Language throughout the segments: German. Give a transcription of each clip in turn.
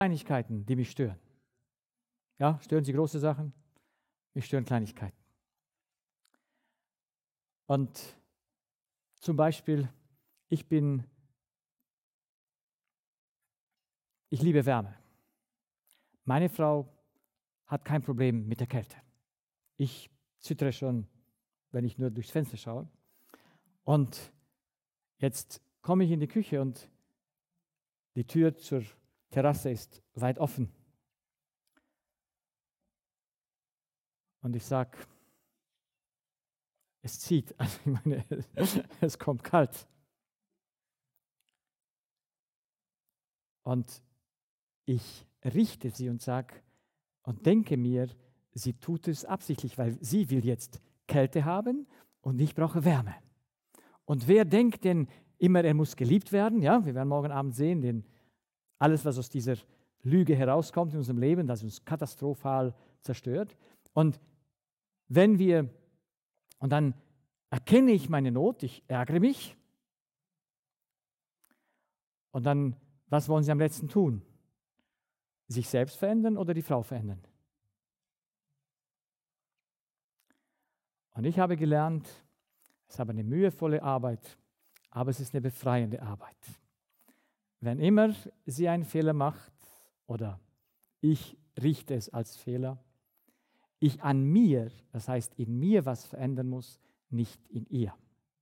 Kleinigkeiten, die mich stören. Ja, stören Sie große Sachen? Mich stören Kleinigkeiten. Und zum Beispiel, ich liebe Wärme. Meine Frau hat kein Problem mit der Kälte. Ich zittere schon, wenn ich nur durchs Fenster schaue. Und jetzt komme ich in die Küche und die Tür zur Terrasse ist weit offen. Und ich sage, es zieht, also ich meine, es kommt kalt. Und ich richte sie und sage und denke mir, sie tut es absichtlich, weil sie will jetzt Kälte haben und ich brauche Wärme. Und wer denkt denn immer, er muss geliebt werden? Ja, wir werden morgen Abend sehen, denn alles, was aus dieser Lüge herauskommt in unserem Leben, das uns katastrophal zerstört. Und dann erkenne ich meine Not, ich ärgere mich. Und dann, was wollen Sie am letzten tun? Sich selbst verändern oder die Frau verändern? Und ich habe gelernt, es ist aber eine mühevolle Arbeit, aber es ist eine befreiende Arbeit. Wenn immer sie einen Fehler macht oder ich richte es als Fehler, ich an mir, das heißt in mir was verändern muss, nicht in ihr.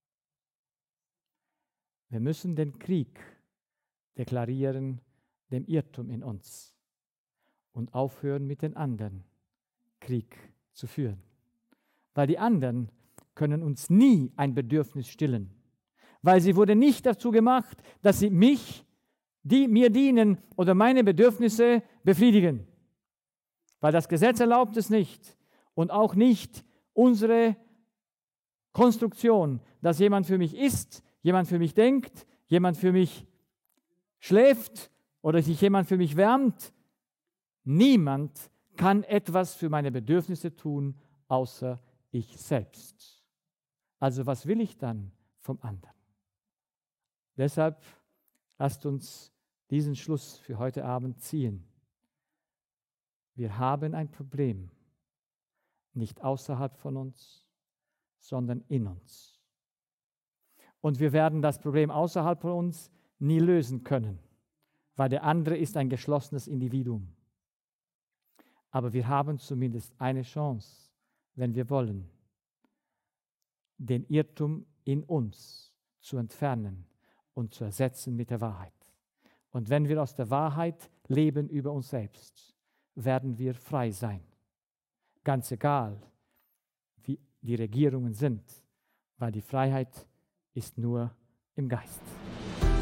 Wir müssen den Krieg deklarieren, dem Irrtum in uns und aufhören mit den anderen Krieg zu führen. Weil die anderen können uns nie ein Bedürfnis stillen. Weil sie wurde nicht dazu gemacht, dass sie mir dienen oder meine Bedürfnisse befriedigen. Weil das Gesetz erlaubt es nicht und auch nicht unsere Konstruktion, dass jemand für mich isst, jemand für mich denkt, jemand für mich schläft oder sich jemand für mich wärmt. Niemand kann etwas für meine Bedürfnisse tun, außer ich selbst. Also was will ich dann vom anderen? Deshalb lasst uns diesen Schluss für heute Abend ziehen. Wir haben ein Problem, nicht außerhalb von uns, sondern in uns. Und wir werden das Problem außerhalb von uns nie lösen können, weil der andere ist ein geschlossenes Individuum. Aber wir haben zumindest eine Chance, wenn wir wollen, den Irrtum in uns zu entfernen und zu ersetzen mit der Wahrheit. Und wenn wir aus der Wahrheit leben über uns selbst, werden wir frei sein. Ganz egal, wie die Regierungen sind, weil die Freiheit ist nur im Geist.